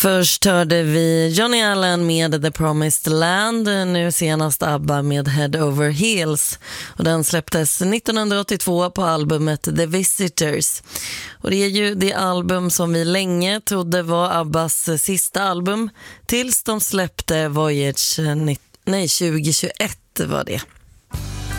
Först hörde vi Johnny Allen med The Promised Land, nu senast ABBA med Head Over Heels. Och den släpptes 1982 på albumet The Visitors. Och det är ju det album som vi länge trodde var ABBAs sista album tills de släppte Voyage 2021 var det.